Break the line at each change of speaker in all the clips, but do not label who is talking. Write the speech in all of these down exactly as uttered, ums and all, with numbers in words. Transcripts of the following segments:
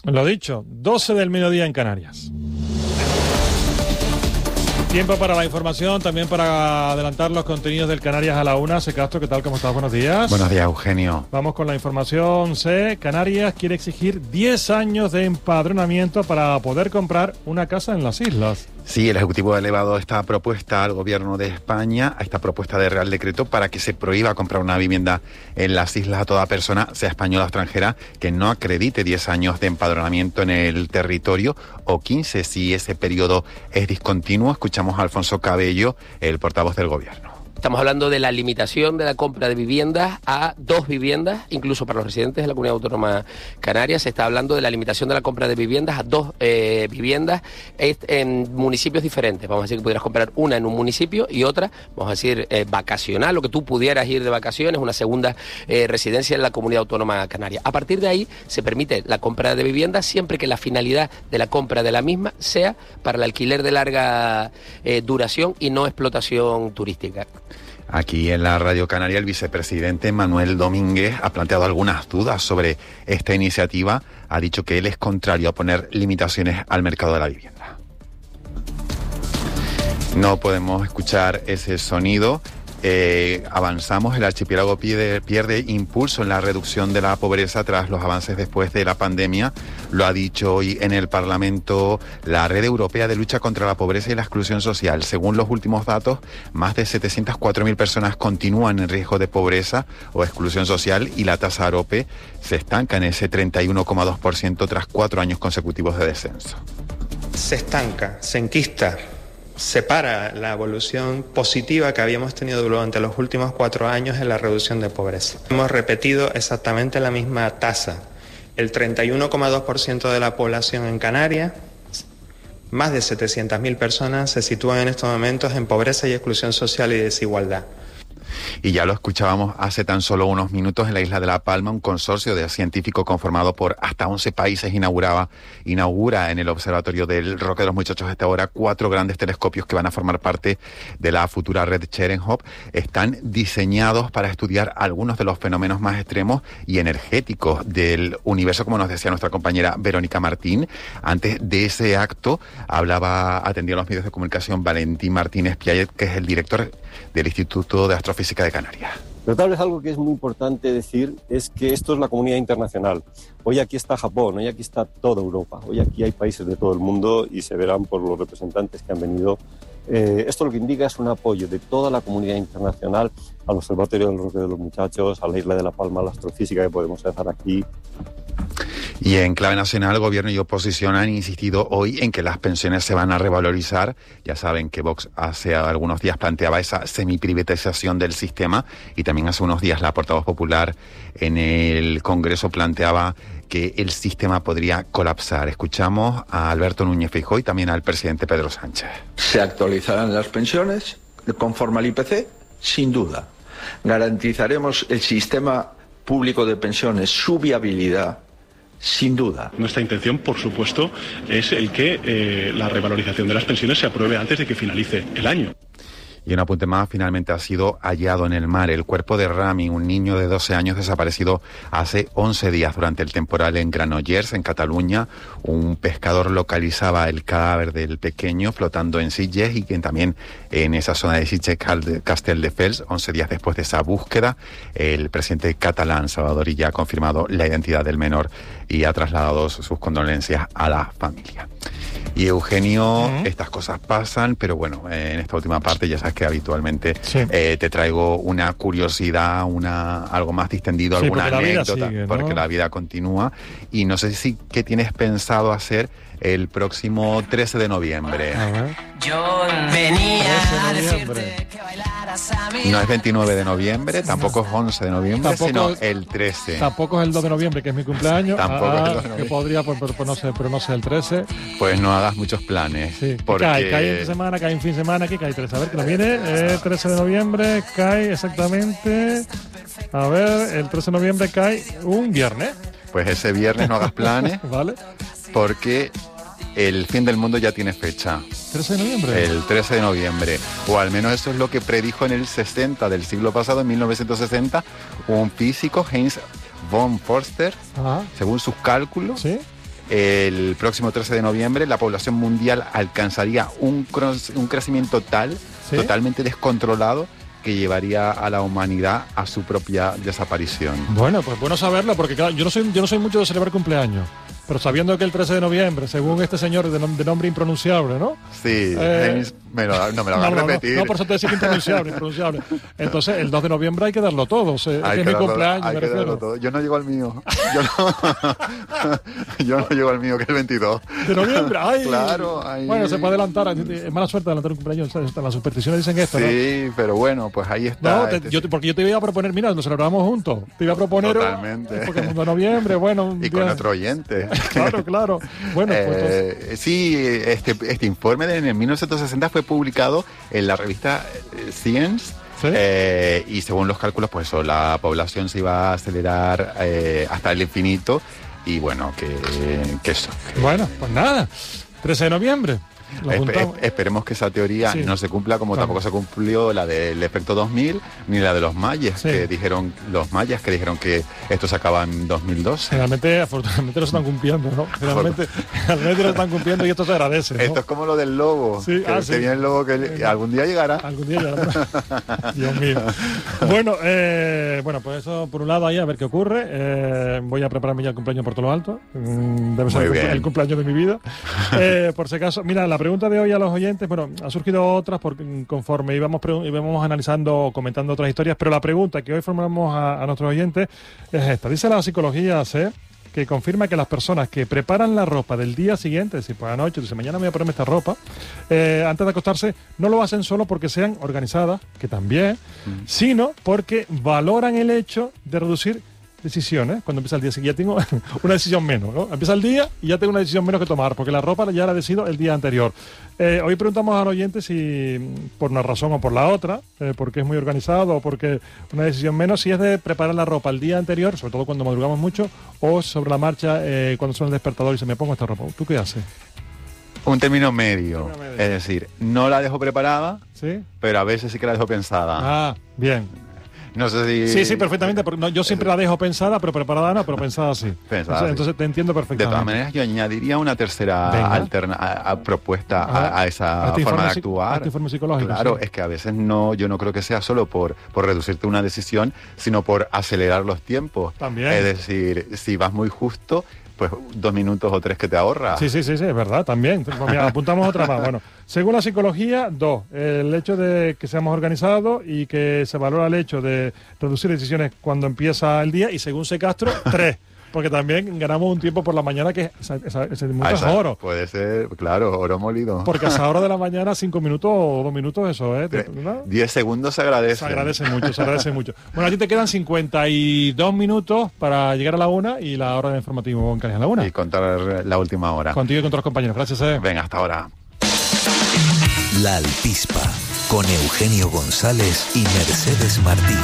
Lo dicho, doce del mediodía en Canarias. Tiempo para la información, también para adelantar los contenidos del Canarias a la una. C. Castro, ¿qué tal? ¿Cómo estás? Buenos días.
Buenos días, Eugenio.
Vamos con la información. C. Canarias quiere exigir diez años de empadronamiento para poder comprar una casa en las islas.
Sí, el Ejecutivo ha elevado esta propuesta al Gobierno de España, a esta propuesta de Real Decreto, para que se prohíba comprar una vivienda en las islas a toda persona, sea española o extranjera, que no acredite diez años de empadronamiento en el territorio, o quince si ese periodo es discontinuo. Escuchamos a Alfonso Cabello, el portavoz del Gobierno.
Estamos hablando de la limitación de la compra de viviendas a dos viviendas, incluso para los residentes de la Comunidad Autónoma Canaria. Se está hablando de la limitación de la compra de viviendas a dos eh, viviendas en municipios diferentes. Vamos a decir que pudieras comprar una en un municipio y otra, vamos a decir, eh, vacacional, lo que tú pudieras ir de vacaciones, una segunda eh, residencia en la Comunidad Autónoma Canaria. A partir de ahí se permite la compra de viviendas siempre que la finalidad de la compra de la misma sea para el alquiler de larga eh, duración y no explotación turística.
Aquí en la Radio Canaria, el vicepresidente Manuel Domínguez ha planteado algunas dudas sobre esta iniciativa. Ha dicho que él es contrario a poner limitaciones al mercado de la vivienda. No podemos escuchar ese sonido. Eh, avanzamos, el archipiélago pierde, pierde impulso en la reducción de la pobreza tras los avances después de la pandemia. Lo ha dicho hoy en el Parlamento la Red Europea de Lucha contra la Pobreza y la Exclusión Social. Según los últimos datos, más de setecientas cuatro mil personas continúan en riesgo de pobreza o exclusión social y la tasa AROPE se estanca en ese treinta y uno coma dos por ciento tras cuatro años consecutivos de descenso.
Se estanca, se enquista. Separa la evolución positiva que habíamos tenido durante los últimos cuatro años en la reducción de pobreza. Hemos repetido exactamente la misma tasa. El treinta y uno coma dos por ciento de la población en Canarias, más de setecientas mil personas, se sitúan en estos momentos en pobreza y exclusión social y desigualdad.
Y ya lo escuchábamos hace tan solo unos minutos, en la isla de La Palma, un consorcio de científicos conformado por hasta once países inauguraba, inaugura en el Observatorio del Roque de los Muchachos hasta ahora cuatro grandes telescopios que van a formar parte de la futura red Cherenkov. Están diseñados para estudiar algunos de los fenómenos más extremos y energéticos del universo, como nos decía nuestra compañera Verónica Martín. Antes de ese acto hablaba, atendía a los medios de comunicación Valentín Martínez Piaget, que es el director del Instituto de Astrofísica de Canarias.
Pero tal vez algo que es muy importante decir es que esto es la comunidad internacional. Hoy aquí está Japón, hoy aquí está toda Europa, hoy aquí hay países de todo el mundo y se verán por los representantes que han venido. Eh, esto lo que indica es un apoyo de toda la comunidad internacional al Observatorio del Roque de los Muchachos, a la isla de La Palma, a la astrofísica que podemos hacer aquí.
Y en clave nacional, gobierno y oposición han insistido hoy en que las pensiones se van a revalorizar. Ya saben que Vox hace algunos días planteaba esa semiprivatización del sistema y también hace unos días la portavoz popular en el Congreso planteaba que el sistema podría colapsar. Escuchamos a Alberto Núñez Feijóo y también al presidente Pedro Sánchez.
¿Se actualizarán las pensiones conforme al I P C? Sin duda. ¿Garantizaremos el sistema público de pensiones, su viabilidad? Sin duda.
Nuestra intención, por supuesto, es el que eh, la revalorización de las pensiones se apruebe antes de que finalice el año.
Y un apunte más, finalmente ha sido hallado en el mar el cuerpo de Rami, un niño de doce años desaparecido hace once días durante el temporal en Granollers, en Cataluña. Un pescador localizaba el cadáver del pequeño flotando en Sitges y quien también en esa zona de Sitges, Castelldefels, once días después de esa búsqueda, el presidente catalán Salvador Illa ha confirmado la identidad del menor y ha trasladado sus condolencias a la familia. Y Eugenio, uh-huh. estas cosas pasan, pero bueno, eh, en esta última parte ya sabes que habitualmente sí. eh, te traigo una curiosidad, una algo más distendido, sí, alguna
porque
anécdota,
la sigue, ¿no?
Porque la vida continúa. Y no sé si qué tienes pensado hacer el próximo trece de noviembre.
A ver.
Yo venía a
decirte
que bailaras a mí.
No es veintinueve de noviembre, tampoco es once de noviembre,
Tampoco
sino
es-
el trece.
Tampoco es el dos de noviembre, que es mi cumpleaños.
Tampoco
Ah,
es el dos de noviembre.
que podría, pues, pero, pero no sé, pero no sé, el trece.
Pues no hagas muchos planes.
Sí.
Porque...
Cae, cae en semana, cae en fin de semana, que cae trece. A ver, que nos viene, eh, trece de noviembre, cae exactamente. A ver, el trece de noviembre cae un viernes,
Pues ese viernes no hagas planes,
¿vale?
porque el fin del mundo ya tiene fecha.
trece de noviembre.
El trece de noviembre, o al menos eso es lo que predijo en el sesenta del siglo pasado, en mil novecientos sesenta, un físico, Heinz von Forster.
Ajá.
Según sus cálculos,
¿Sí?
el próximo trece de noviembre la población mundial alcanzaría un, cro- un crecimiento tal,
¿Sí?
totalmente descontrolado, que llevaría a la humanidad a su propia desaparición.
Bueno, pues bueno saberlo, porque claro, yo no soy, yo no soy mucho de celebrar cumpleaños, pero sabiendo que el trece de noviembre, según este señor de, nom- de nombre impronunciable, ¿no?
Sí,
Eh,
James, me lo, no me lo van
No,
a
no,
repetir.
no, no, por eso te decía que impronunciable, impronunciable. Entonces, el dos de noviembre hay que darlo todo, o sea,
Hay
es
que
mi
darlo-
cumpleaños,
hay
me
que darlo
refiero.
todo. Yo no llego al mío. Yo no, yo no llego al mío, que es el veintidós.
De noviembre, ay.
Claro, ay.
Bueno, se puede adelantar, es mala suerte adelantar un cumpleaños, ¿sabes? Las supersticiones dicen esto, ¿no?
Sí, pero bueno, pues ahí está.
No, te-
este-
yo te- porque yo te iba a proponer, mira, nos celebramos juntos. Te iba a proponer.
Totalmente.
Porque el mundo de noviembre, bueno. Un
y con
día-
otro oyente.
Claro, claro. Bueno, pues entonces-
Eh, sí, este, este informe de, en mil novecientos sesenta fue publicado en la revista eh, Science.
¿Sí?
Eh, y según los cálculos, pues eso, la población se iba a acelerar eh, hasta el infinito. Y bueno, que, que eso. que-
Bueno, pues nada. trece de noviembre. Lo
Espe-
apuntamos.
esp- esperemos que esa teoría
Sí.
no se cumpla, como
Claro.
tampoco se cumplió la del efecto dos mil ni la de los mayas,
Sí.
que dijeron los mayas que dijeron que esto se acaba en dos mil doce.
Generalmente, afortunadamente lo están cumpliendo, ¿no? Generalmente, generalmente lo están cumpliendo y esto se agradece, ¿no?
Esto es como lo del lobo.
Sí,
que,
ah,
que
sí.
viene el lobo que le- algún día llegará.
Algún día ya. Dios mío. Bueno, eh, bueno, pues eso por un lado ahí a ver qué ocurre. Eh, voy a prepararme ya el cumpleaños por todo lo alto. Mm, Debe ser
Muy
el, cumple-
bien.
el cumpleaños de mi vida. Eh, por si acaso, mira, la pregunta de hoy a los oyentes, bueno, ha surgido otras porque conforme íbamos, pre- íbamos analizando, comentando otras historias, pero la pregunta que hoy formulamos a, a nuestros oyentes es esta. Dice la psicología C que confirma que las personas que preparan la ropa del día siguiente, es decir, por la noche, dice, mañana me voy a ponerme esta ropa, eh, antes de acostarse, no lo hacen solo porque sean organizadas, que también,
Mm.
sino porque valoran el hecho de reducir decisiones cuando empieza el día. Así que ya tengo una decisión menos, ¿no? Empieza el día y ya tengo una decisión menos que tomar, porque la ropa ya la decido el día anterior. Eh, hoy preguntamos al oyente si, por una razón o por la otra, eh, porque es muy organizado o porque una decisión menos, si es de preparar la ropa el día anterior, sobre todo cuando madrugamos mucho, o sobre la marcha eh, cuando suena el despertador y se me pongo esta ropa. ¿Tú qué haces?
Un término medio.
Término medio.
Es decir, no la dejo preparada,
¿Sí?
pero a veces sí que la dejo pensada.
Ah, bien.
No sé si...
Sí, sí, perfectamente. Porque no, yo siempre la dejo pensada, pero preparada no, pero pensada sí.
Pensada,
Entonces,
sí.
entonces te entiendo
De
perfectamente.
todas maneras, yo añadiría una tercera
Venga.
alterna a- a propuesta
Ah,
a, a esa
a este
forma de
informe psic- a
actuar.
este informe psicológico,
Claro,
sí.
es que a veces no, yo no creo que sea solo por, por reducirte una decisión, sino por acelerar los tiempos.
También.
Es decir, si vas muy justo, pues dos minutos o tres que te ahorras.
Sí, sí, sí, sí, es verdad, también. Pues mira, apuntamos otra más. Bueno, según la psicología, dos, el hecho de que seamos organizados y que se valora el hecho de reducir decisiones cuando empieza el día, y según C. Castro, tres, porque también ganamos un tiempo por la mañana que esa- esa- ese minuto
Ah,
es
esa-
oro.
Puede ser, claro, oro molido.
Porque a esa hora de la mañana, cinco minutos o dos minutos, eso, ¿eh?
Tre-
¿No?
Diez segundos se agradece.
Se agradece mucho, se agradece mucho. Bueno, a ti te quedan cincuenta y dos minutos para llegar a la una y la hora de informativo en Canarias a la una.
Y contar la última hora.
Contigo y con todos los compañeros. Gracias, eh.
Venga, hasta ahora.
La Alpispa, con Eugenio González y Mercedes Martín.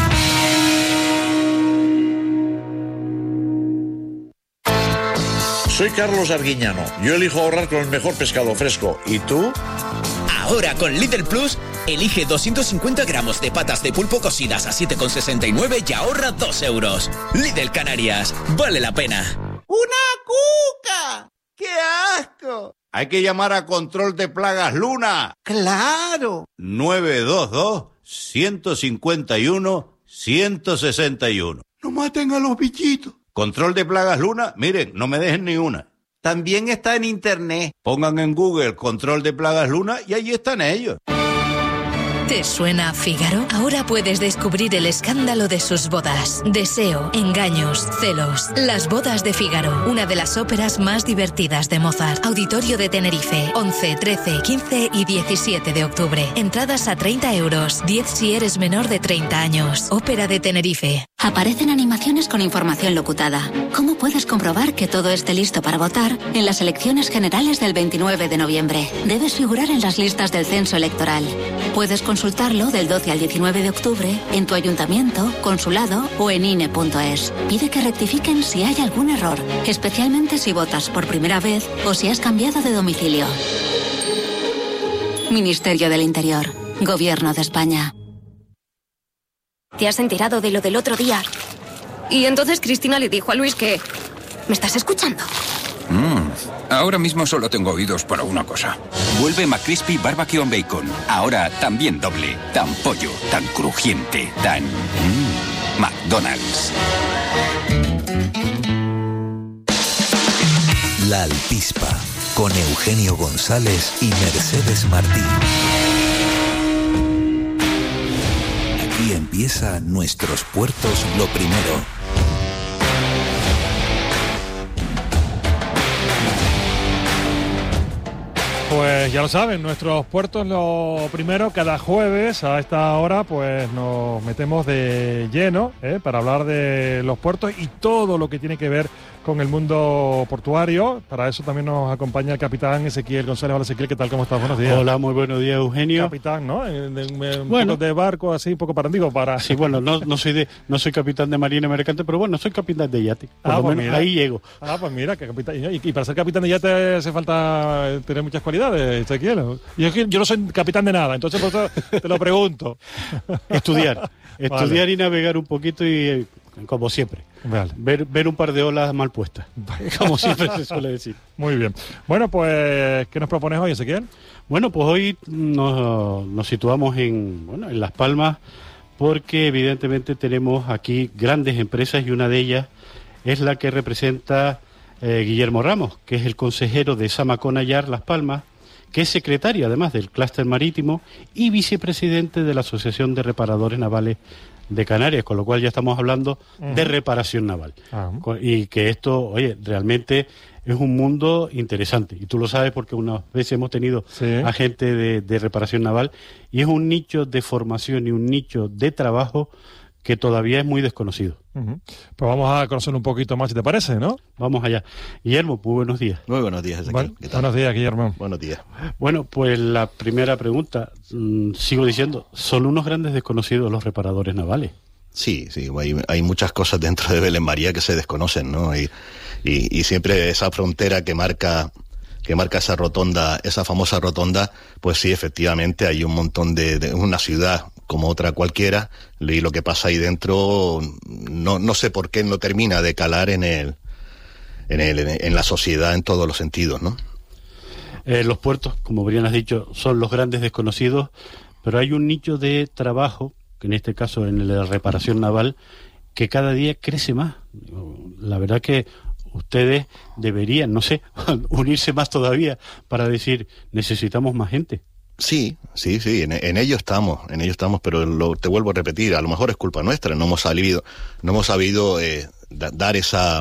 Soy Carlos Arguiñano. Yo elijo ahorrar con el mejor pescado fresco. ¿Y tú?
Ahora con Lidl Plus, elige doscientos cincuenta gramos de patas de pulpo cocidas a siete con sesenta y nueve y ahorra dos euros. Lidl Canarias, vale la pena.
¡Una cuca! ¡Qué asco!
Hay que llamar a Control de Plagas Luna.
¡Claro!
nueve dos dos, uno cinco uno, uno seis uno.
¡No maten a los bichitos!
Control de Plagas Luna, miren, no me dejen ni una.
También está en internet.
Pongan en Google Control de Plagas Luna y allí están ellos.
¿Te suena Fígaro? Ahora puedes descubrir el escándalo de sus bodas. Deseo, engaños, celos. Las bodas de Fígaro, una de las óperas más divertidas de Mozart. Auditorio de Tenerife, once, trece, quince y diecisiete de octubre. Entradas a treinta euros, diez si eres menor de treinta años. Ópera de Tenerife.
Aparecen animaciones con información locutada. ¿Cómo puedes comprobar que todo esté listo para votar en las elecciones generales del veintinueve de noviembre? Debes figurar en las listas del censo electoral. Puedes consultarlo del doce al diecinueve de octubre en tu ayuntamiento, consulado o en I N E punto es. Pide que rectifiquen si hay algún error, especialmente si votas por primera vez o si has cambiado de domicilio. Ministerio del Interior. Gobierno de España.
¿Te has enterado de lo del otro día? Y entonces Cristina le dijo a Luis que... ¿Me estás escuchando?
Mm, ahora mismo solo tengo oídos para una cosa. Vuelve McCrispy Barbecue and Bacon. Ahora también doble. Tan pollo, tan crujiente, tan... Mm, McDonald's.
La Alpispa, con Eugenio González y Mercedes Martín. Aquí empieza Nuestros Puertos lo Primero.
Pues ya lo saben, Nuestros Puertos lo primero, cada jueves a esta hora pues nos metemos de lleno ¿eh? para hablar de los puertos y todo lo que tiene que ver con el mundo portuario. Para eso también nos acompaña el capitán Ezequiel González. Hola Ezequiel, ¿qué tal? ¿Cómo estás? Buenos días.
Hola, muy buenos días, Eugenio.
Capitán, ¿no? De, de, de, un
bueno,
poco de barco, así, un poco para digo, para...
Sí, bueno, no, no soy de, no soy capitán de marina mercante, pero bueno, soy capitán de yate. Por
ah,
lo
pues
menos
mira.
ahí llego.
Ah, pues mira, que capitán. Y, y para ser capitán de yate hace falta tener muchas cualidades, Ezequiel. Yo, yo no soy capitán de nada, entonces por eso te lo pregunto.
Estudiar. Estudiar vale. Y navegar un poquito y... como siempre.
Vale.
Ver, ver un par de olas mal puestas, como siempre se suele decir.
Muy bien. Bueno, pues, ¿qué nos propones hoy, Ezequiel?
Bueno, pues hoy nos, nos situamos en, bueno, en Las Palmas, porque evidentemente tenemos aquí grandes empresas y una de ellas es la que representa eh, Guillermo Ramos, que es el consejero de Samacón Ayar Las Palmas, que es secretario además del clúster marítimo y vicepresidente de la Asociación de Reparadores Navales de Canarias, con lo cual ya estamos hablando uh-huh. de reparación naval. Uh-huh. Y que esto, oye, realmente es un mundo interesante. Y tú lo sabes porque unas veces hemos tenido sí. a gente de, de reparación naval y es un nicho de formación y un nicho de trabajo que todavía es muy desconocido.
Uh-huh. Pues vamos a conocer un poquito más, si te parece, ¿no?
Vamos allá. Guillermo, muy buenos días.
Muy buenos días, Ezequiel.
Bueno, ¿qué tal? Buenos días, Guillermo.
Buenos días.
Bueno, pues la primera pregunta, mmm, sigo diciendo, ¿son unos grandes desconocidos los reparadores navales?
Sí, sí, hay, hay muchas cosas dentro de Belén María que se desconocen, ¿no? Y, y, y siempre esa frontera que marca... que marca esa rotonda, esa famosa rotonda, pues sí, efectivamente hay un montón de, de una ciudad como otra cualquiera, y lo que pasa ahí dentro no, no sé por qué no termina de calar en el, en el, en la sociedad en todos los sentidos, ¿no?
Eh, los puertos, como bien has dicho, son los grandes desconocidos, pero hay un nicho de trabajo, que en este caso en la reparación naval, que cada día crece más. La verdad que ustedes deberían, no sé, unirse más todavía para decir, necesitamos más gente.
Sí, sí, sí, en, en ello estamos, en ello estamos, pero lo, te vuelvo a repetir, a lo mejor es culpa nuestra, no hemos sabido, no hemos sabido eh, da, dar esa,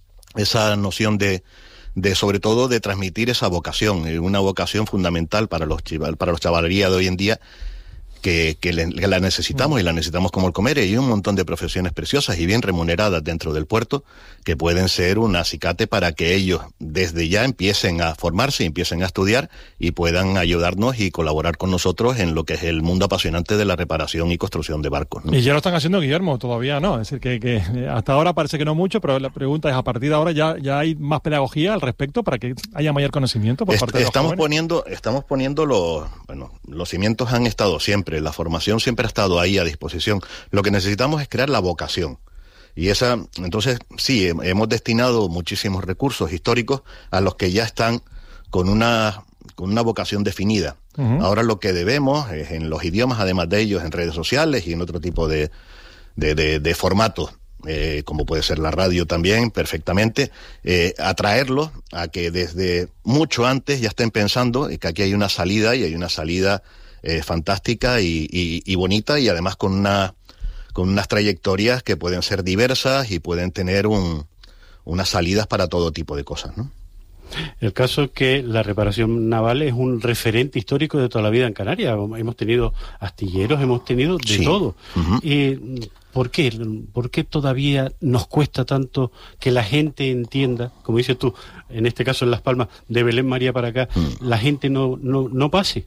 esa noción de, de, sobre todo, de transmitir esa vocación, eh, una vocación fundamental para los para los chavalerías de hoy en día, que, que, le, que la necesitamos y la necesitamos como el comer, y hay un montón de profesiones preciosas y bien remuneradas dentro del puerto que pueden ser un acicate para que ellos desde ya empiecen a formarse, empiecen a estudiar y puedan ayudarnos y colaborar con nosotros en lo que es el mundo apasionante de la reparación y construcción de barcos, ¿no?
Y ya lo están haciendo, Guillermo, todavía no, es decir, que, que hasta ahora parece que no mucho, pero la pregunta es, a partir de ahora ya, ya hay más pedagogía al respecto para que haya mayor conocimiento por
Est-
parte de los
estamos
jóvenes.
poniendo, estamos poniendo los, bueno, los cimientos han estado siempre, la formación siempre ha estado ahí a disposición. Lo que necesitamos es crear la vocación. Y esa, entonces, sí, hemos destinado muchísimos recursos históricos a los que ya están con una, con una vocación definida. Uh-huh. Ahora lo que debemos es, en los idiomas, además de ellos, en redes sociales y en otro tipo de, de, de, de formatos, eh, como puede ser la radio también, perfectamente, eh, atraerlos a que desde mucho antes ya estén pensando que aquí hay una salida y hay una salida Eh, fantástica y, y, y bonita, y además con una con unas trayectorias que pueden ser diversas y pueden tener un, unas salidas para todo tipo de cosas, ¿no?
El caso es que la reparación naval es un referente histórico de toda la vida en Canarias. Hemos tenido astilleros, hemos tenido de sí. todo. Uh-huh. ¿Y por qué? ¿Por qué todavía nos cuesta tanto que la gente entienda, como dices tú, en este caso en Las Palmas, de Belén María para acá, uh-huh. la gente no, no, no pase?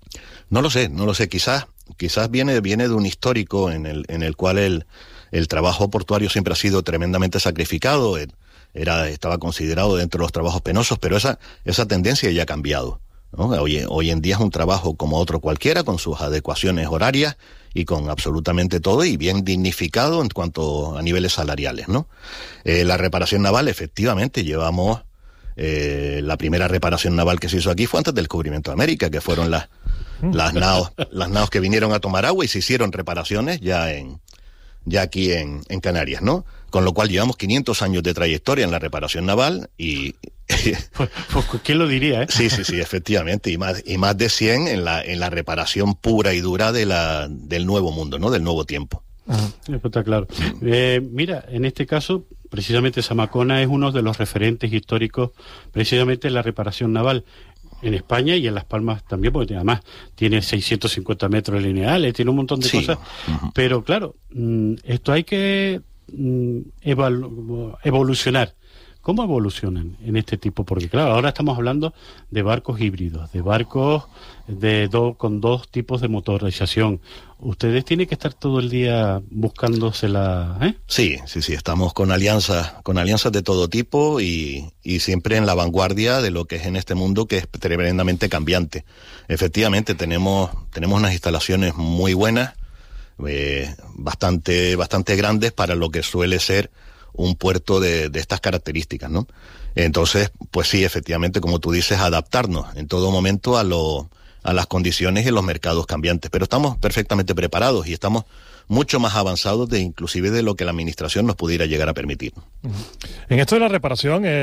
No lo sé, no lo sé. Quizás, quizás viene, viene de un histórico en el, en el cual el, el trabajo portuario siempre ha sido tremendamente sacrificado. Era, estaba considerado dentro de los trabajos penosos, pero esa, esa tendencia ya ha cambiado, ¿no? Hoy, hoy en día es un trabajo como otro cualquiera, con sus adecuaciones horarias y con absolutamente todo, y bien dignificado en cuanto a niveles salariales, ¿no? Eh, la reparación naval, efectivamente, llevamos Eh, la primera reparación naval que se hizo aquí fue antes del descubrimiento de América, que fueron las, las naos, las naos que vinieron a tomar agua y se hicieron reparaciones ya en, ya aquí en, en Canarias, ¿no? Con lo cual llevamos quinientos años de trayectoria en la reparación naval y...
pues, pues, ¿quién lo diría, eh?
Sí, sí, sí, efectivamente, y más, y más de cien en la, en la reparación pura y dura de la, del nuevo mundo, ¿no? Del nuevo tiempo.
Ajá, eso está claro. Eh, mira, en este caso, precisamente Zamacona es uno de los referentes históricos, precisamente en la reparación naval en España y en Las Palmas también, porque además tiene seiscientos cincuenta metros lineales, tiene un montón de sí. cosas, uh-huh. Pero claro, esto hay que evolu- evolucionar. ¿Cómo evolucionan en este tipo? Porque claro, ahora estamos hablando de barcos híbridos, de barcos de do, con dos tipos de motorización. Ustedes tienen que estar todo el día buscándosela, ¿eh?
Sí, sí, sí, estamos con alianzas, con alianzas de todo tipo y, y siempre en la vanguardia de lo que es en este mundo que es tremendamente cambiante. Efectivamente, tenemos, tenemos unas instalaciones muy buenas, eh, bastante, bastante grandes para lo que suele ser un puerto de, de estas características, ¿no? Entonces, pues sí, efectivamente, como tú dices, adaptarnos en todo momento a lo, a las condiciones y los mercados cambiantes. Pero estamos perfectamente preparados y estamos mucho más avanzados de inclusive de lo que la administración nos pudiera llegar a permitir.
En esto de la reparación, eh,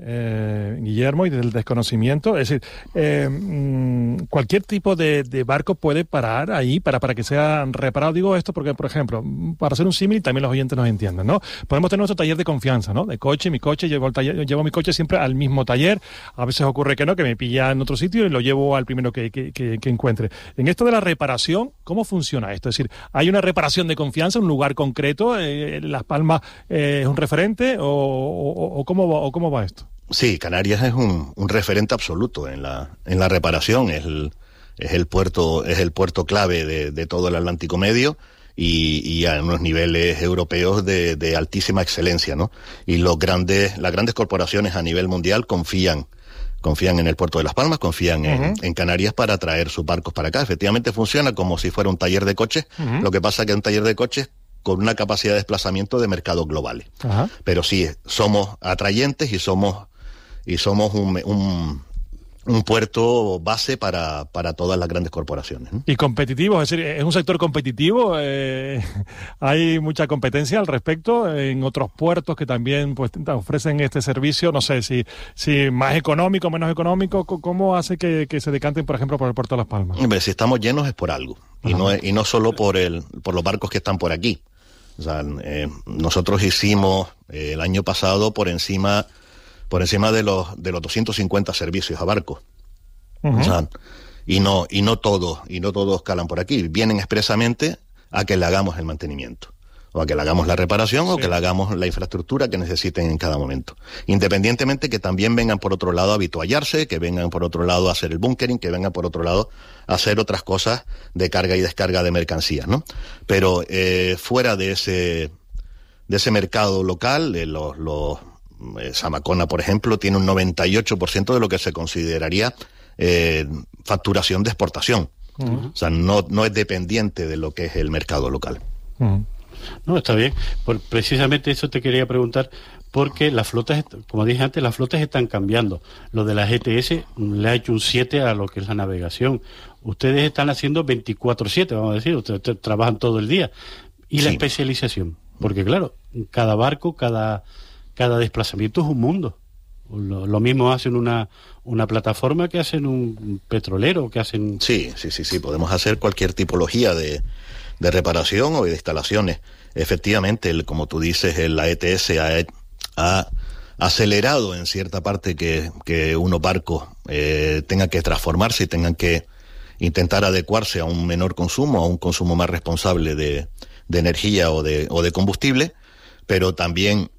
eh, Guillermo, y del desconocimiento, es decir, eh, cualquier tipo de, de barco puede parar ahí para, para que sea reparado. Digo esto porque, por ejemplo, para hacer un símil, también los oyentes nos entiendan, ¿no? Podemos tener nuestro taller de confianza, ¿no? De coche, mi coche, llevo, el taller, llevo mi coche siempre al mismo taller. A veces ocurre que no, que me pilla en otro sitio y lo llevo al primero que, que, que, que encuentre. En esto de la reparación, ¿cómo funciona esto? Es decir, ¿hay una reparación de confianza, un lugar concreto? Eh, ¿Las Palmas eh, es un referente o, o, o, cómo va, o cómo va esto?
Sí, Canarias es un, un referente absoluto en la, en la reparación. Es el, es el puerto, es el puerto clave de, de todo el Atlántico Medio y, y a unos niveles europeos de, de altísima excelencia, ¿no? Y los grandes, las grandes corporaciones a nivel mundial confían confían en el puerto de Las Palmas, confían en, uh-huh. en Canarias para traer sus barcos para acá. Efectivamente funciona como si fuera un taller de coches, uh-huh. Lo que pasa que es un taller de coches con una capacidad de desplazamiento de mercados globales. Uh-huh. Pero sí, somos atrayentes y somos y somos un, un, un puerto base para, para todas las grandes corporaciones, ¿no?
Y competitivo, es decir, es un sector competitivo, eh, hay mucha competencia al respecto en otros puertos que también pues ofrecen este servicio, no sé si, si más económico, menos económico, ¿cómo hace que, que se decanten, por ejemplo, por el puerto de Las Palmas?
Hombre, si estamos llenos es por algo, y no, y no solo por, el, por los barcos que están por aquí. O sea, eh, nosotros hicimos eh, el año pasado por encima... por encima de los de los doscientos cincuenta servicios a barcos. Uh-huh. O sea, y no y no todos y no todos calan por aquí, vienen expresamente a que le hagamos el mantenimiento o a que le hagamos la reparación, sí, o que le hagamos la infraestructura que necesiten en cada momento. Independientemente que también vengan por otro lado a habituallarse, que vengan por otro lado a hacer el bunkering, que vengan por otro lado a hacer otras cosas de carga y descarga de mercancías, ¿no? Pero eh, fuera de ese de ese mercado local, de los los Zamacona, por ejemplo, tiene un noventa y ocho por ciento de lo que se consideraría eh, facturación de exportación. Uh-huh. O sea, no, no es dependiente de lo que es el mercado local.
Uh-huh. No, está bien. Por, precisamente eso te quería preguntar, porque las flotas, como dije antes, las flotas están cambiando. Lo de la G T S le ha hecho un siete a lo que es la navegación. Ustedes están haciendo veinticuatro siete, vamos a decir, ustedes, ustedes trabajan todo el día. ¿Y la sí. especialización? Porque claro, cada barco, cada... cada desplazamiento es un mundo. Lo, lo mismo hacen una, una plataforma que hacen un petrolero, que hacen...
Sí, sí, sí, sí. Podemos hacer cualquier tipología de, de reparación o de instalaciones. Efectivamente, el, como tú dices, el, la E T S ha, ha acelerado en cierta parte que, que unos barcos eh, tengan que transformarse y tengan que intentar adecuarse a un menor consumo, a un consumo más responsable de, de energía o de, o de combustible, pero también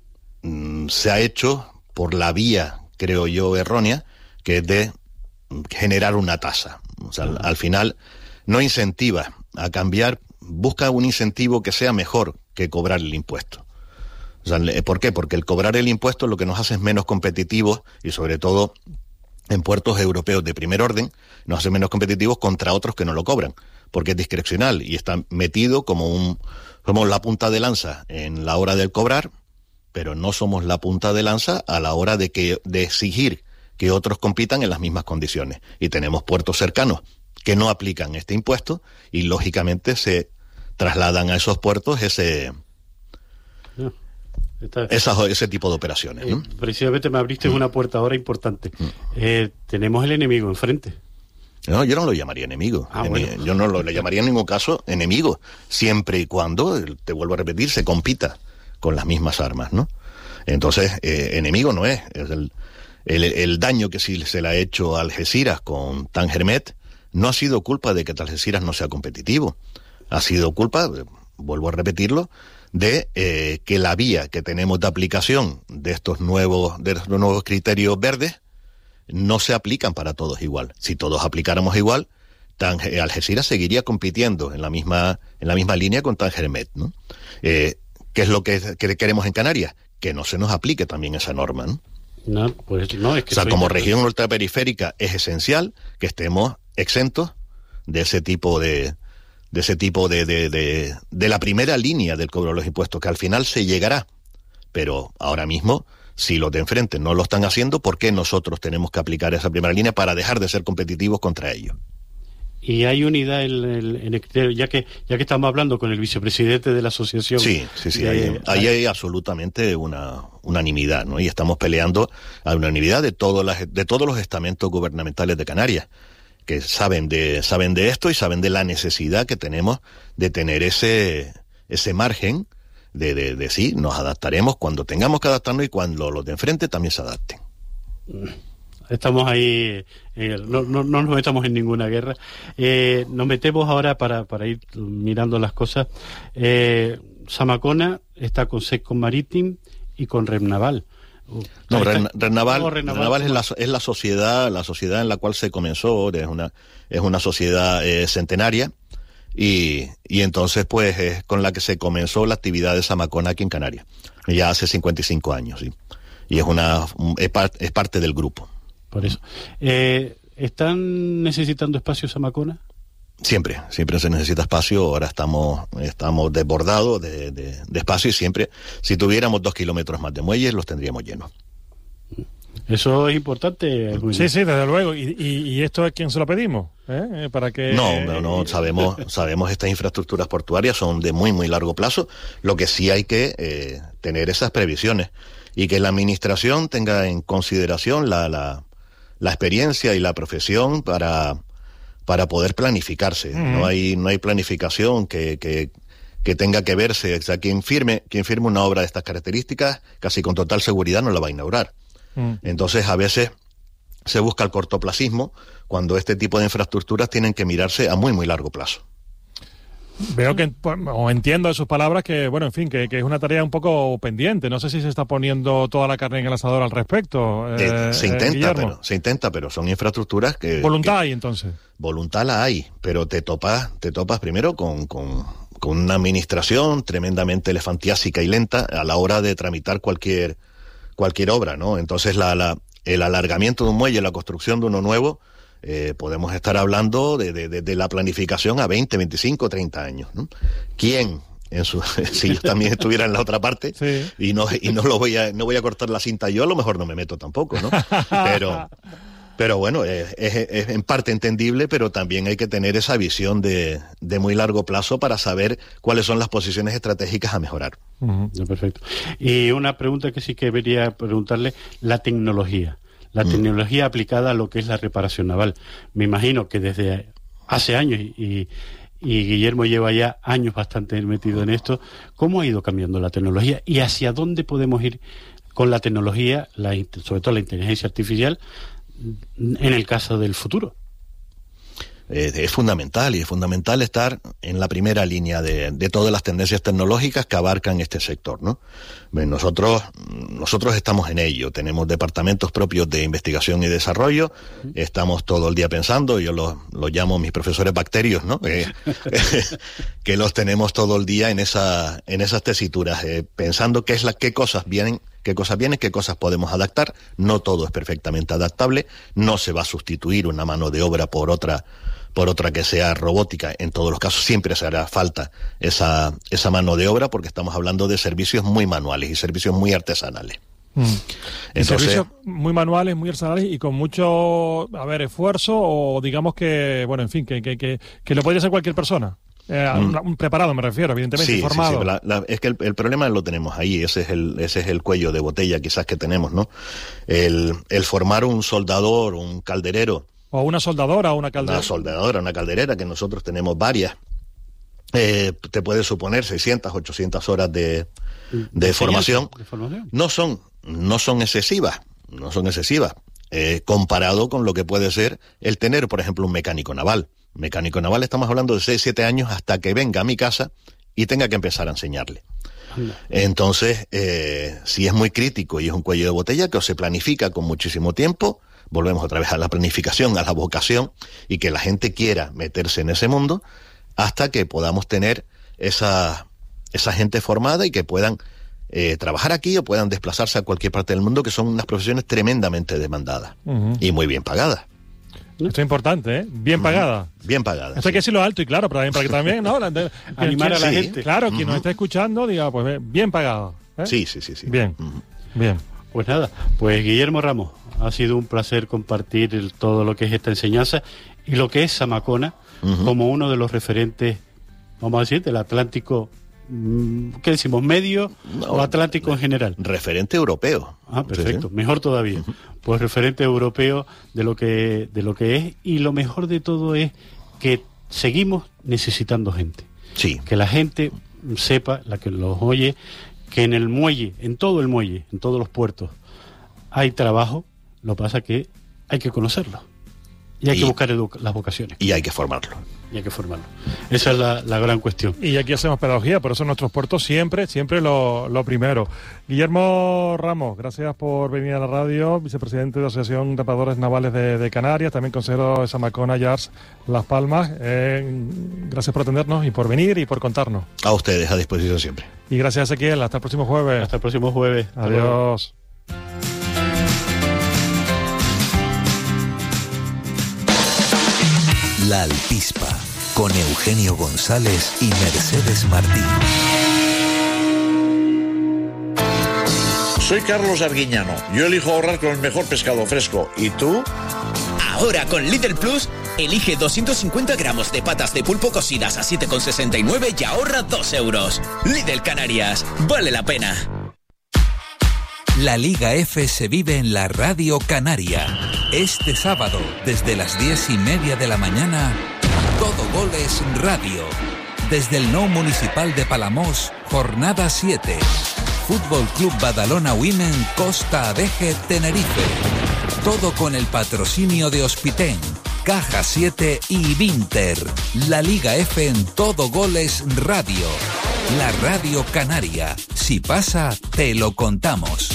se ha hecho por la vía, creo yo, errónea, que es de generar una tasa. O sea, al, al final no incentiva a cambiar, busca un incentivo que sea mejor que cobrar el impuesto. O sea, ¿por qué? Porque el cobrar el impuesto lo que nos hace es menos competitivos y sobre todo en puertos europeos de primer orden nos hace menos competitivos contra otros que no lo cobran, porque es discrecional y está metido como un, como la punta de lanza en la hora del cobrar, pero no somos la punta de lanza a la hora de que de exigir que otros compitan en las mismas condiciones. Y tenemos puertos cercanos que no aplican este impuesto y, lógicamente, se trasladan a esos puertos ese... No. Esas, ese tipo de operaciones, ¿no?
Eh, precisamente me abriste mm. una puerta ahora importante. Mm. Eh, tenemos el enemigo enfrente.
No, yo no lo llamaría enemigo.
Ah,
Eni-
bueno.
Yo no lo le llamaría en ningún caso enemigo, siempre y cuando, te vuelvo a repetir, se compita con las mismas armas, ¿no? Entonces, eh, enemigo no es. es el, el, el daño que sí se le ha hecho a Algeciras con Tangermet no ha sido culpa de que Algeciras no sea competitivo. Ha sido culpa, vuelvo a repetirlo, de eh, que la vía que tenemos de aplicación de estos nuevos de estos nuevos criterios verdes no se aplican para todos igual. Si todos aplicáramos igual, Tanger, Algeciras seguiría compitiendo en la misma en la misma línea con Tangermet, ¿no? Eh, ¿Qué es lo que, que queremos en Canarias? Que no se nos aplique también esa norma, ¿no?
No, pues no, es que
o sea,
soy
como
de...
región ultraperiférica es esencial que estemos exentos de ese tipo de de ese tipo de, de, de, de la primera línea del cobro de los impuestos, que al final se llegará. Pero ahora mismo, si los de enfrente no lo están haciendo, ¿por qué nosotros tenemos que aplicar esa primera línea para dejar de ser competitivos contra ellos?
Y hay unidad en el, en el criterio, ya que ya que estamos hablando con el vicepresidente de la asociación.
Sí, sí, sí,
de,
ahí, ahí hay absolutamente una unanimidad, ¿no? Y estamos peleando a unanimidad de todos las, de todos los estamentos gubernamentales de Canarias, que saben de saben de esto y saben de la necesidad que tenemos de tener ese ese margen de, de, de sí, nos adaptaremos cuando tengamos que adaptarnos y cuando los de enfrente también se adapten.
Estamos ahí, eh, no, no, no nos metamos en ninguna guerra. Eh, nos metemos ahora para, para ir mirando las cosas. Eh, Zamacona está con Secon Marítim y con Rennaval.
No, Ren, Rennaval,
no,
Rennaval, Rennaval es la es la sociedad la sociedad en la cual se comenzó, es una es una sociedad eh, centenaria y y entonces pues es con la que se comenzó la actividad de Zamacona aquí en Canarias ya hace cincuenta y cinco años, ¿sí? Y es una es, par, es parte del grupo.
Por eso. Eh, ¿Están necesitando espacio Zamacona?
Siempre, siempre se necesita espacio. Ahora estamos estamos desbordados de, de, de espacio y siempre, si tuviéramos dos kilómetros más de muelles, los tendríamos llenos.
Eso es importante. Julio.
Sí, sí, desde luego. ¿Y, y, y esto es quién se lo pedimos? ¿Eh? Para que
no, no, no sabemos, sabemos estas infraestructuras portuarias son de muy, muy largo plazo. Lo que sí hay que eh, tener esas previsiones y que la administración tenga en consideración la, la, la experiencia y la profesión para para poder planificarse. Mm. No hay no hay planificación que, que, que tenga que verse. O sea, quien firme, quien firme una obra de estas características, casi con total seguridad no la va a inaugurar. Mm. Entonces, a veces se busca el cortoplacismo cuando este tipo de infraestructuras tienen que mirarse a muy, muy largo plazo.
Veo que, o entiendo de sus palabras que, bueno, en fin, que, que es una tarea un poco pendiente. No sé si se está poniendo toda la carne en el asador al respecto.
Eh,
eh,
se intenta,
eh,
pero se intenta, pero son infraestructuras que...
¿Voluntad
que,
hay, entonces?
Voluntad la hay, pero te topas, te topas primero con, con, con una administración tremendamente elefantiásica y lenta a la hora de tramitar cualquier, cualquier obra, ¿no? Entonces, la, la, el alargamiento de un muelle, la construcción de uno nuevo, Eh, podemos estar hablando de, de, de, de la planificación a veinte, veinticinco, treinta años, ¿no? ¿Quién, en su, si yo también estuviera en la otra parte, sí. y no y no lo voy a no voy a cortar la cinta yo, a lo mejor no me meto tampoco, ¿no? Pero pero bueno, es, es, es en parte entendible, pero también hay que tener esa visión de, de muy largo plazo para saber cuáles son las posiciones estratégicas a mejorar.
Uh-huh. Perfecto. Y una pregunta que sí que quería preguntarle, la tecnología. La tecnología aplicada a lo que es la reparación naval. Me imagino que desde hace años, y, y Guillermo lleva ya años bastante metido en esto, ¿cómo ha ido cambiando la tecnología y hacia dónde podemos ir con la tecnología, la, sobre todo la inteligencia artificial, en el caso del futuro?
Eh, es fundamental, y es fundamental estar en la primera línea de, de todas las tendencias tecnológicas que abarcan este sector, ¿no? Nosotros, nosotros estamos en ello, tenemos departamentos propios de investigación y desarrollo, estamos todo el día pensando, yo los, los llamo mis profesores bacterios, ¿no? Eh, que los tenemos todo el día en esa, en esas tesituras, eh, pensando qué es la, qué cosas vienen, qué cosas vienen, qué cosas podemos adaptar. No todo es perfectamente adaptable, no se va a sustituir una mano de obra por otra por otra que sea robótica. En todos los casos siempre se hará falta esa, esa mano de obra, porque estamos hablando de servicios muy manuales y servicios muy artesanales.
Mm.
Entonces,
servicios muy manuales, muy artesanales y con mucho, a ver, esfuerzo o digamos que, bueno, en fin, que, que, que, que lo podría hacer cualquier persona. Eh,
Mm.
un, un preparado, me refiero, evidentemente,
sí, sí,
informado.
sí, la- la- es que el, el problema lo tenemos ahí, ese es el, ese es el cuello de botella quizás que tenemos, ¿no? El, el formar un soldador, un calderero,
O una soldadora o una caldera.
una soldadora, una calderera, que nosotros tenemos varias, eh, te puede suponer seiscientas, ochocientas horas de, de formación.
¿De formación?
No son, no son excesivas, no son excesivas, eh, comparado con lo que puede ser el tener, por ejemplo, un mecánico naval. Mecánico naval estamos hablando de seis, siete años hasta que venga a mi casa y tenga que empezar a enseñarle. Entonces, eh, si es muy crítico y es un cuello de botella que se planifica con muchísimo tiempo, volvemos otra vez a la planificación, a la vocación, y que la gente quiera meterse en ese mundo hasta que podamos tener esa, esa gente formada y que puedan eh, trabajar aquí o puedan desplazarse a cualquier parte del mundo, que son unas profesiones tremendamente demandadas
Ujú.
y muy bien pagadas.
Esto es importante, ¿eh? Bien pagada.
Bien pagadas.
Esto hay que decirlo alto y claro, pero también, para que también, ¿no? La- de-
Animar a la
sí,
gente.
Claro, quien
Ujú.
nos está escuchando, diga, pues bien pagada. ¿eh?
Sí, sí, sí, sí.
Bien, bien.
Pues nada, pues Guillermo Ramos, ha sido un placer compartir el- todo lo que es esta enseñanza y lo que es Zamacona
Ujú.
como uno de los referentes, vamos a decir, del Atlántico, mm, ¿qué decimos? ¿Medio o Atlántico en general?
Referente europeo.
Ah, perfecto,
Sí, sí.
mejor todavía. Pues referente europeo de lo que de lo que es, y lo mejor de todo es que seguimos necesitando gente.
Sí.
Que la gente sepa, la que los oye, que en el muelle, en todo el muelle, en todos los puertos, hay trabajo, lo que pasa que hay que conocerlo. Y hay
Y-
que buscar edu- las vocaciones.
Y hay que formarlo.
Y hay que formarlo. Esa es la, la gran cuestión.
Y aquí hacemos pedagogía, por eso en nuestros puertos siempre, siempre lo, lo primero. Guillermo Ramos, gracias por venir a la radio, vicepresidente de la Asociación de Reparadores Navales de, de Canarias, también consejero de Zamacona Yards Las Palmas. Eh, gracias por atendernos y por venir y por contarnos.
A ustedes, a disposición siempre.
Y gracias, Ezequiel. Hasta el próximo jueves.
Hasta el próximo jueves. Hasta luego.
Adiós.
La Alpispa, con Eugenio González y Mercedes Martín.
Soy Carlos Arguiñano. Yo elijo ahorrar con el mejor pescado fresco. ¿Y tú?
Ahora con Lidl Plus, elige doscientos cincuenta gramos de patas de pulpo cocidas a siete con sesenta y nueve y ahorra dos euros. Lidl Canarias, vale la pena.
La Liga F se vive en la Radio Canaria. Este sábado, desde las diez y media de la mañana, Todo Goles Radio. Desde el Nou Municipal de Palamós, jornada siete. Fútbol Club Badalona Women, Costa Adeje, Tenerife. Todo con el patrocinio de Hospitén, Caja siete y Vinter. La Liga F en Todo Goles Radio. La Radio Canaria. Si pasa, te lo contamos.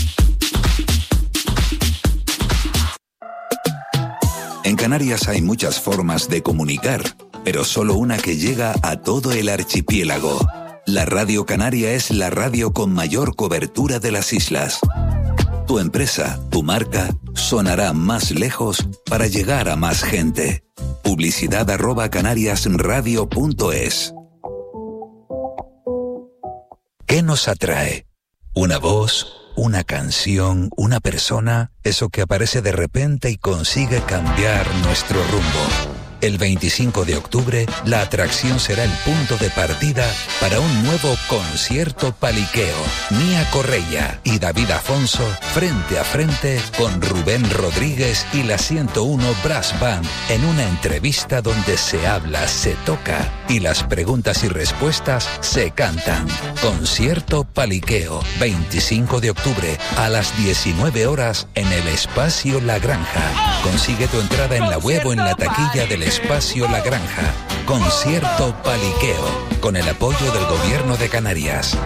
En Canarias hay muchas formas de comunicar, pero solo una que llega a todo el archipiélago. La Radio Canaria es la radio con mayor cobertura de las islas. Tu empresa, tu marca, sonará más lejos para llegar a más gente. Publicidad arroba canariasradio punto es. ¿Qué nos atrae? ¿Una voz? ¿Una canción? ¿Una persona? Eso que aparece de repente y consigue cambiar nuestro rumbo. El veinticinco de octubre, la atracción será el punto de partida para un nuevo concierto paliqueo. Mía Correia y David Afonso frente a frente con Rubén Rodríguez y la ciento uno Brass Band en una entrevista donde se habla, se toca y las preguntas y respuestas se cantan. Concierto paliqueo, veinticinco de octubre a las diecinueve horas en el Espacio La Granja. Consigue tu entrada en la web o en la taquilla del Espacio La Granja. Concierto paliqueo con el apoyo del Gobierno de Canarias.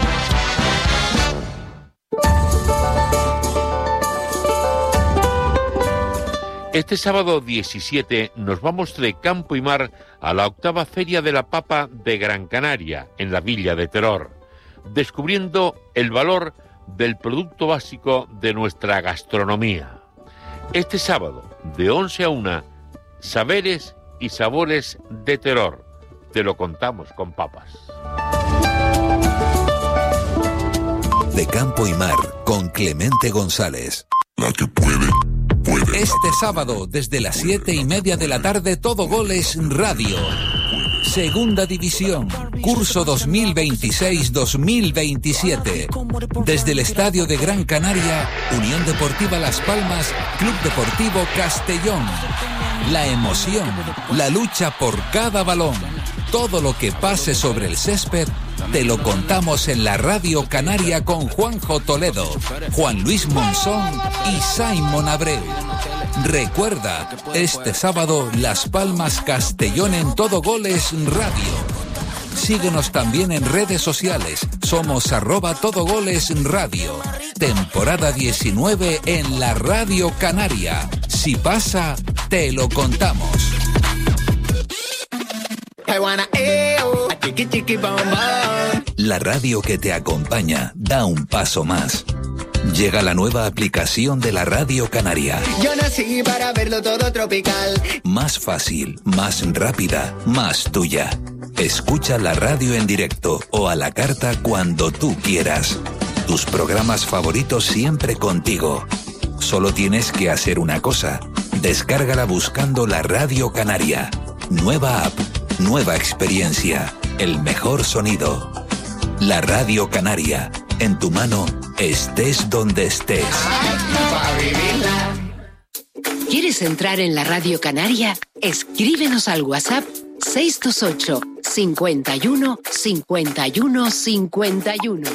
Este sábado diecisiete nos vamos de campo y mar a la octava Feria de la Papa de Gran Canaria, en la Villa de Teror, descubriendo el valor del producto básico de nuestra gastronomía. Este sábado, de once a una, saberes y sabores de Teror. Te lo contamos con papas.
de Campo y Mar con Clemente González.
La que puede, puede.
Este sábado, desde las siete y media de la tarde, Todo Goles Radio. Segunda División, curso dos mil veintiséis dos mil veintisiete. Desde el Estadio de Gran Canaria, Unión Deportiva Las Palmas, Club Deportivo Castellón. La emoción, la lucha por cada balón. Todo lo que pase sobre el césped, te lo contamos en la Radio Canaria con Juanjo Toledo, Juan Luis Monzón y Simon Abreu. Recuerda, este sábado Las Palmas Castellón en Todo Goles Radio. Síguenos también en redes sociales. Somos arroba Todo Goles Radio. Temporada diecinueve en la Radio Canaria. Si pasa, te lo contamos. La radio que te acompaña da un paso más. Llega la nueva aplicación de la Radio Canaria.
Yo nací para verlo todo tropical.
Más fácil, más rápida, más tuya. Escucha la radio en directo o a la carta cuando tú quieras. Tus programas favoritos siempre contigo. Solo tienes que hacer una cosa. Descárgala buscando la Radio Canaria. Nueva app, nueva experiencia, el mejor sonido. La Radio Canaria, en tu mano, estés donde estés.
¿Quieres entrar en la Radio Canaria? Escríbenos al WhatsApp seis dos ocho, cincuenta y uno, cincuenta y uno, cincuenta y uno.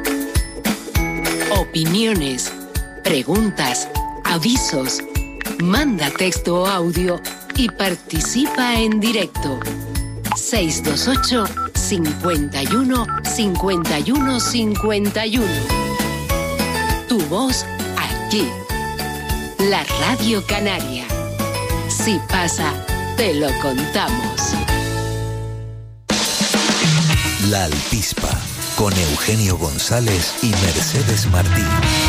Opiniones, preguntas, avisos. Manda texto o audio y participa en directo. seis dos ocho, cincuenta y uno, cincuenta y uno, cincuenta y uno. Tu voz aquí. La Radio Canaria. Si pasa, te lo contamos.
La Altispa, con Eugenio González y Mercedes Martín.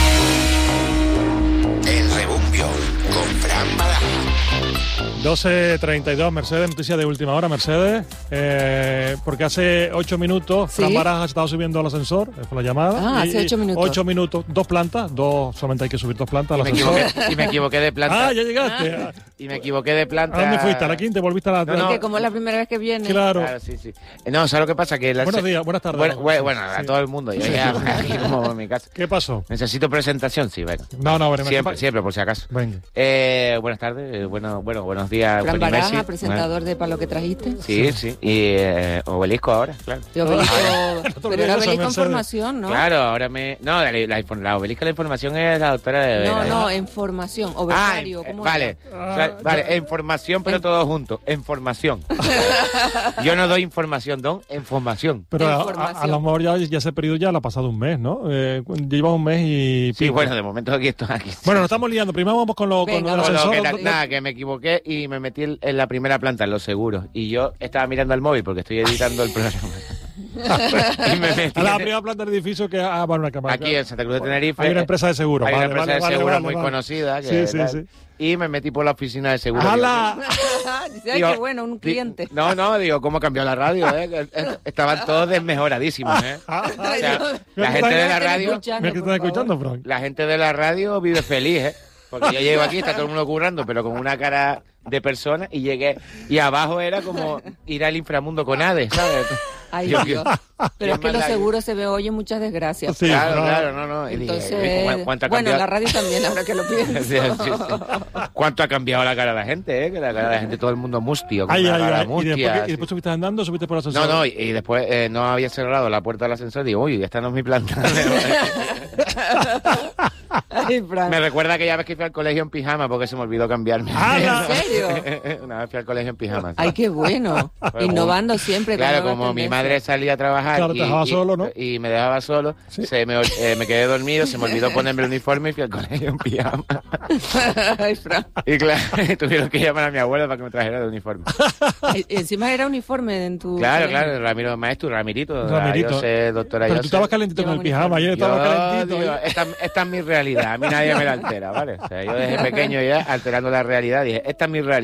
El Rebumbio, con Fran Badaja.
doce treinta y dos, Mercedes, noticia de última hora, Mercedes, eh, porque hace ocho minutos
¿Sí?
Fran Baraja estaba subiendo al ascensor, eh, fue la llamada.
Ah,
y,
hace ocho minutos.
Ocho minutos, dos plantas, dos, solamente hay que subir dos plantas al
Y me,
ascensor.
equivoqué, y me equivoqué de planta.
Ah, ya llegaste.
Ah. Y me equivoqué de planta.
¿A dónde fuiste? ¿A la quinta? ¿Volviste a la...?
No, no.
Que como es la primera vez que viene.
Claro.
Claro, sí, sí. No, ¿sabes lo que pasa? Que la
Buenos días, buenas tardes.
Bueno,
Sí.
bueno, bueno, a todo el mundo. Yo
Sí.
ya aquí como en mi casa.
¿Qué pasó?
Necesito presentación, sí, venga.
No, no, bueno,
Siempre,
me-
siempre, por si acaso.
Venga.
Eh, buenas tardes, eh, bueno, bueno, buenos días.
Fran
Eugenio
Baraja,
Messi.
presentador de Para lo que trajiste.
Sí, sí. Y eh, Obelisco ahora, claro.
De Obelisco,
Ahora.
pero era Obelisco en formación, ¿no?
Claro, ahora me... No, la, la, info- la Obelisco la información es la doctora de...
No,
de-
no, en formación.
Ah,
Obesario,
en-
¿cómo
vale,
era?
O sea, vale, en formación, pero todos juntos, en formación. Yo no doy información, doy información.
Pero a, a- a lo mejor ya, ya ese periodo ya lo ha pasado un mes, ¿no? Eh, lleva un mes y...
Sí,
pico.
bueno, de momento aquí estoy aquí.
Bueno, nos estamos liando. Primero vamos con lo, con lo del
Con lo
ascensor.
que,
Lo-
nada, que me equivoqué y me metí en la primera planta, en los seguros. Y yo estaba mirando al móvil porque estoy editando el programa. y me metí
a la
en-
primera planta del edificio que... Ah, bueno, una cámara.
Aquí en Santa Cruz de Tenerife.
Hay una empresa de seguro.
Hay
Vale,
una empresa
vale,
de
vale,
seguro
vale,
muy
vale.
conocida.
Sí,
Que
sí,
tal.
sí.
Y me metí por la oficina de seguro.
¡Hala!
Dice, ay,
Digo,
qué bueno, un
di-
cliente.
No, no, digo, ¿cómo cambió la radio? eh? Que, eh, Estaban todos desmejoradísimos, ¿eh? O sea, la gente de la radio...
Mira que están escuchando, Frank.
La gente de la radio vive feliz, ¿eh? Porque yo llego aquí, está todo el mundo currando, pero con una cara de persona, y llegué, y abajo era como ir al inframundo con Hades, ¿sabes?
Ay,
Yo-
Dios.
yo-
Pero es que
más
los
largo.
seguros se ve oye muchas desgracias.
Sí, claro, claro, no, no. Y dije,
Entonces,
¿cu- cuánto ha
bueno,
cambiado?
la radio también, ahora que lo pienso.
Sí, sí, sí. ¿Cuánto ha cambiado la cara de la gente, eh? Que la cara de la gente, todo el mundo mustio, con
Ay,
una
ay,
cara
ay. ¿Y
mustia,
después, qué-
así.
y después subiste andando o subiste por el ascensor?
No, no, y, y después eh, no había cerrado la puerta del ascensor y digo, uy, esta no es mi planta.
Ay, Fran.
Me recuerda aquella vez que fui al colegio en pijama porque se me olvidó cambiarme.
¿En serio?
Una vez fui al colegio en pijama.
Ay, qué bueno.
Fue
Innovando
como-
siempre. con
Claro,
nuevas
como mi
tendencias.
madre salía a trabajar
Claro, te
y,
dejaba
y-
solo, ¿no?
y me dejaba solo, se me, ol- eh, me quedé dormido, se me olvidó ponerme el uniforme y fui al colegio en pijama.
Ay, Fran.
Y claro, tuvieron que llamar a mi abuela para que me trajera el uniforme.
Ay, encima era uniforme en tu.
Claro,
colegio.
claro, Ramiro Maestro, Ramirito.
Ramirito.
Yo sé, doctora
Pero
yo
tú
sé.
estabas calentito con el pijama. Ayer
Yo
estaba calentito.
digo,
¿eh?
esta, esta es mi realidad, a mí nadie me la altera, ¿vale? O sea, yo desde pequeño ya, alterando la realidad, dije, esta es mi realidad.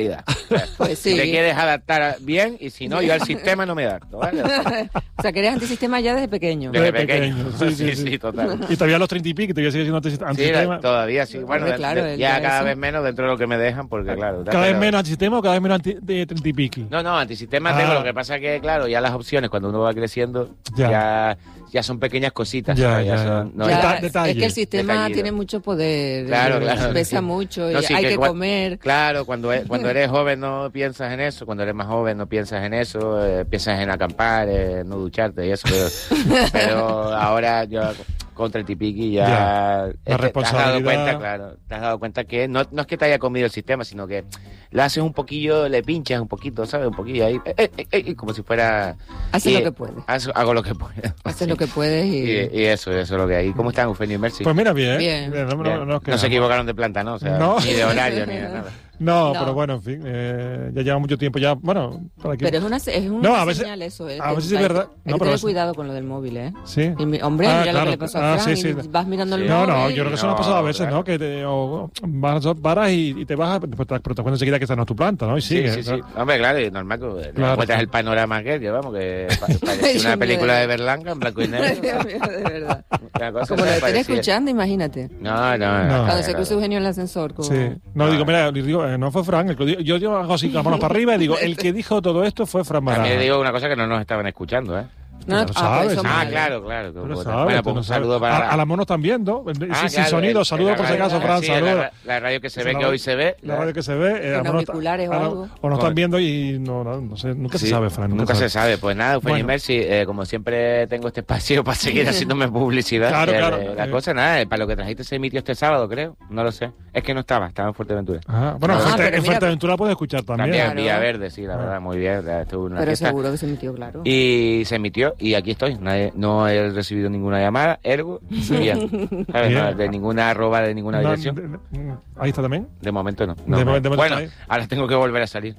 Pues sí.
Si te quieres adaptar bien y si no, yo al sistema no me adapto, ¿vale?
O sea, que eres antisistema ya desde pequeño.
Desde pequeño,
sí,
sí,
sí,
sí,
sí.
total.
Y todavía a los treinta y pico, todavía sigue siendo anti-
Sí,
antisistema.
la- todavía sí. Bueno,
Hombre, claro,
de-
el
ya
día
cada
eso.
vez menos dentro de lo que me dejan, porque claro.
¿Cada vez
pero-
menos antisistema o cada vez menos anti- de treinta y pico?
No, no, antisistema
Ah.
tengo. Lo que pasa que, claro, ya las opciones cuando uno va creciendo
Ya.
ya, ya son pequeñas cositas.
Ya,
¿sabes?
ya,
son-
ya.
no,
Ya,
Deta-
es
detalle.
que el sistema
Detallido.
tiene mucho poder.
Claro,
eh,
claro.
Pesa
Sí.
mucho y
No, sí,
hay
que
que
cua-
comer.
Claro, cuando, e- cuando eres joven no piensas en eso, cuando eres más joven no piensas en eso, eh, piensas en acampar, eh, no ducharte y eso, pero, pero ahora yo con treinta y pico ya,
Ya.
eh,
La
te- te has dado
responsabilidad.
cuenta, claro, te has dado cuenta que no, no es que te haya comido el sistema, sino que le haces un poquillo, le pinchas un poquito, ¿sabes? Un poquillo ahí, eh, eh, eh, como si fuera...
Haces
y-
lo que puedes.
Hago, hago lo que puedo.
Haces lo que puedes y...
Y, y eso, eso es lo que hay. ¿Cómo están, Eugenio y Mercy?
Pues mira, bien.
Bien.
Bien, no, no-
Bien.
no nos
No
quedamos.
se equivocaron de planta, ¿no? O sea,
No.
ni de horario ni de nada.
No,
No.
pero bueno, en fin, eh, ya lleva mucho tiempo ya, bueno, para que...
Pero es una, es una
No, a veces-
señal eso. eh,
a
que
veces
hay
es verdad.
que- Hay
No,
que
pero
tener
es-
cuidado con lo del móvil, ¿eh?
Sí.
Y mi- hombre,
Ah,
mira lo
claro.
que le pasó a
Ah,
Fran
sí, sí.
y vas mirando el
Sí.
No,
móvil.
no, yo creo que eso nos ha pasado a
No,
veces,
claro.
¿no? Que te, o vas, paras y, y te bajas, pero te, pero te das cuenta enseguida que esa no es tu planta, ¿no? Y
Sí,
sigue.
sí, sí.
¿no?
Hombre, claro, y normal que te
Claro,
encuentras
sí.
el panorama aquel, vamos, que pa-
Dios
parecía una
mío,
película
de
de Berlanga en blanco y negro.
Dios mío, de verdad.
Una cosa
Como lo de estar
parecía-
escuchando, imagínate.
No, no, no.
No.
Cuando se
claro.
cruza Eugenio en el ascensor. Como...
Sí. No, digo, mira, digo, eh, no fue Fran, el que lo dijo- yo, yo hago así con las manos para arriba y digo, el que dijo todo esto fue Fran Baraja.
También digo una cosa que no nos estaban escuchando, ¿eh?
No, no,
Tú lo
ah,
sabes,
pues eso
sí.
Ah,
vale.
claro, claro.
Tú lo
Bueno,
sabes,
bueno,
tú
pues
lo
un
sabes.
saludo para...
A, a la mono están viendo. Sí,
Ah,
sin
claro,
sonido.
el-
Saludos
la
por si
radio-
acaso, Fran.
sí,
Saludos.
La, la radio que se
Esa
ve,
la
que
radio-
hoy se ve.
La radio que se ve. eh, a
Con
lo mejor
auriculares o
a lo-
algo.
O nos
Con-
están viendo y no, no, no sé, nunca se
Sí,
sabe, Fran.
Nunca, se sabe. Pues nada, Eugenio
Bueno.
y Mercy, eh, como siempre tengo este espacio para seguir haciéndome publicidad.
Claro,
eh,
claro.
La
Eh.
cosa, nada, eh, para lo que trajiste se emitió este sábado, creo. No lo sé. Es que no estaba, estaba en Fuerteventura.
Ajá. Bueno,
Ah,
en Fuerte-
pero
en
mira-
Fuerteventura puedes escuchar también.
También,
Claro.
Vía Verde, sí, la
Ah.
verdad, muy bien. ya estuvo en una
Pero
fiesta.
seguro que se emitió, claro.
Y se emitió y aquí estoy. Nadie- no he recibido ninguna llamada, ergo, bien. ¿Sabes?
Bien.
No, de ninguna arroba, de ninguna
No,
dirección.
de- de- ahí está también.
De momento no.
De
No,
mo-
no.
de momento
bueno,
está ahí.
ahora tengo que volver a salir.